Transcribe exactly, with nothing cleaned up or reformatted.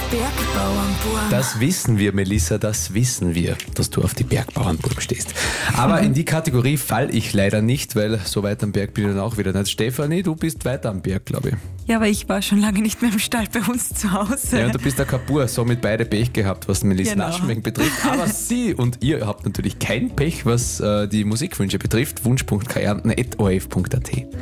Bergbauernburm. Das wissen wir, Melissa, das wissen wir, dass du auf die Bergbauernburm stehst. Aber in die Kategorie fall ich leider nicht, weil so weit am Berg bin ich dann auch wieder nicht. Stefanie, du bist weiter am Berg, glaube ich. Ja, aber ich war schon lange nicht mehr im Stall bei uns zu Hause. Ja, und du bist der Kapur, somit beide Pech gehabt, was Melissa Genau. Naschenwegen betrifft. Aber sie und ihr habt natürlich kein Pech, was äh, die Musikwünsche betrifft. wunsch punkt kärnten at o r f punkt a t.